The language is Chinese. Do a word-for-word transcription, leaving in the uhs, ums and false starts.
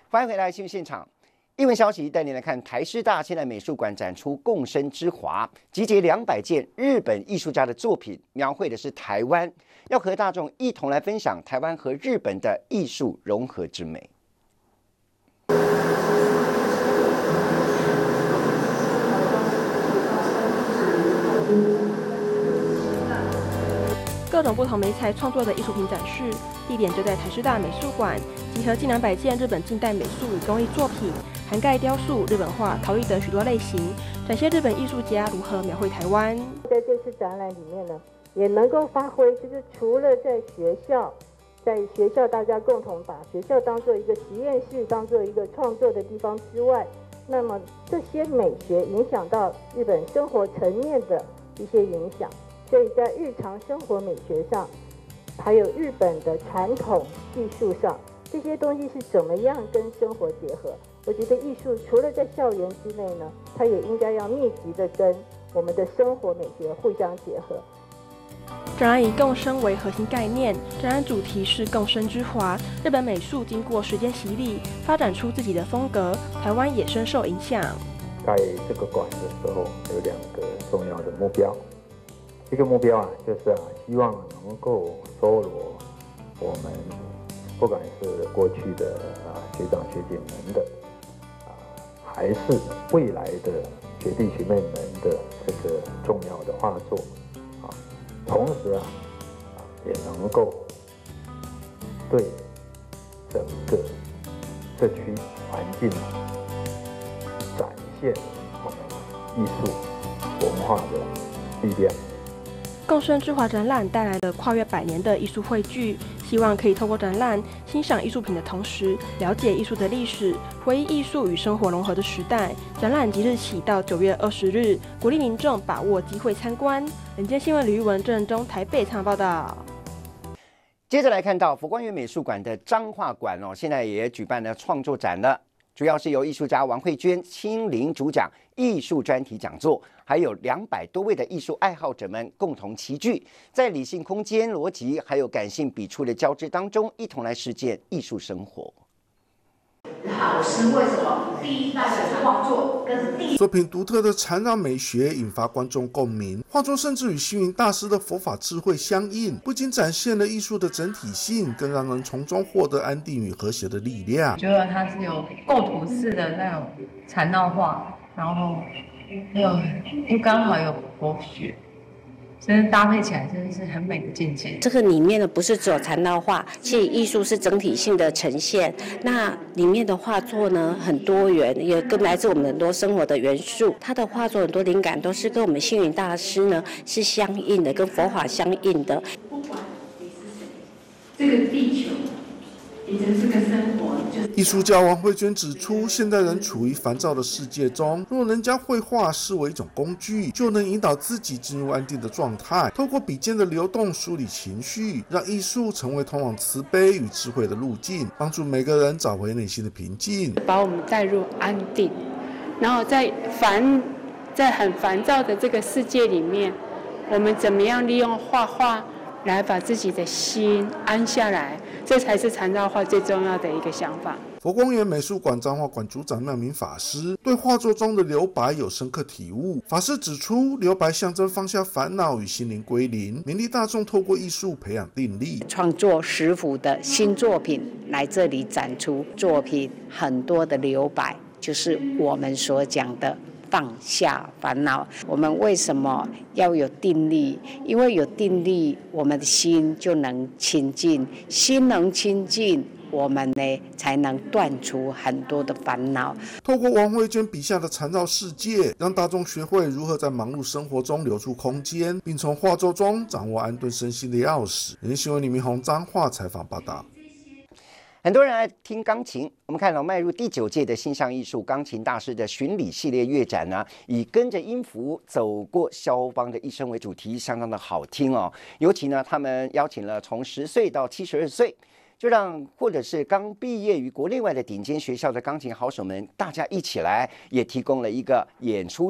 欢迎回来新闻现场。艺文消息带您来看，台师大现代美术馆展出《共生之华》，集结两百件日本艺术家的作品，描绘的是台湾，要和大众一同来分享台湾和日本的艺术融合之美。 各种不同媒材创作的艺术品展示，地点就在台师大美术馆，集合近两百件日本近代美术与工艺作品，涵盖雕塑、日本画、陶艺等许多类型，展现日本艺术家如何描绘台湾。 在这次展览里面呢，也能够发挥，就是除了在学校，在学校大家共同把学校当做一个实验室，当做一个创作的地方之外，那么这些美学影响到日本生活层面的一些影响。所以在日常生活美学上，还有日本的传统艺术上，这些东西是怎么样跟生活结合？我觉得艺术除了在校园之内呢，它也应该要密集的跟我们的生活美学互相结合。 展览以共生为核心概念，展览主题是共生之华。日本美术经过时间洗礼，发展出自己的风格，台湾也深受影响。 盖这个馆的时候，有两个重要的目标。一个目标啊，就是啊，希望能够收罗我们不管是过去的啊学长学姐们的啊，还是未来的学弟学妹们的这个重要的画作啊，同时啊啊也能够对整个社区环境展现我们艺术文化的力量。 共生之华展览带来了跨越百年的艺术汇聚，希望可以透过展览欣赏艺术品的同时，了解艺术的历史，回忆艺术与生活融合的时代。展览即日起到九月二十日，鼓励民众把握机会参观。人间新闻吕玉文、郑仁忠台北采访报道。 接着来看到佛光园美术馆的彰化馆哦，现在也举办了创作展了。主要是由艺术家王慧娟亲临主讲艺术专题讲座，还有两百多位的艺术爱好者们共同齐聚，在理性空间、逻辑还有感性笔触的交织当中，一同来实践艺术生活。 老师为什么第一代的创作跟第一作品独特的缠绕美学引发观众共鸣，画作甚至与星云大师的佛法智慧相应，不仅展现了艺术的整体性，更让人从中获得安定与和谐的力量。 我觉得它是有构图式的那种缠绕画，然后有又刚好有佛学。真的搭配起来真的是很美的境界。 这个里面呢，不是只有缠绕画，其实艺术是整体性的呈现。那里面的画作呢，很多元，也跟来自我们很多生活的元素。他的画作很多灵感都是跟我们星云大师呢是相应的，跟佛法相应的。 不管你是谁，这个地球。这个生活就是、 艺术家王慧娟指出，现代人处于烦躁的世界中，若能将绘画视为一种工具，就能引导自己进入安定的状态，透过笔尖的流动梳理情绪，让艺术成为通往慈悲与智慧的路径，帮助每个人找回内心的平静， 把我们带入安定，然后在烦在很烦躁的这个世界里面，我们怎么样利用画画来把自己的心安下来，这才是缠绕画最重要的一个想法。 佛光园美术馆彰化馆组长妙明法师对画作中的留白有深刻体悟。法师指出，留白象征放下烦恼与心灵归零，勉励大众透过艺术培养定力。 创作十幅的新作品来这里展出，作品很多的留白，就是我们所讲的放下烦恼。我们为什么要有定力？因为有定力，我们的心就能清净，心能清净，我们呢才能断除很多的烦恼。 透过王慧娟笔下的缠绕世界，让大众学会如何在忙碌生活中留出空间，并从画作中掌握安顿身心的钥匙。人新闻李明宏彰化采访报道。 很多人爱听钢琴，我们看到迈入第九届的星象艺术钢琴大师的巡礼系列乐展呢，以跟着音符走过肖邦的一生为主题，相当的好听哦。尤其呢，他们邀请了从十岁到七十二岁，就让或者是刚毕业于国内外的顶尖学校的钢琴好手们，大家一起来，也提供了一个演出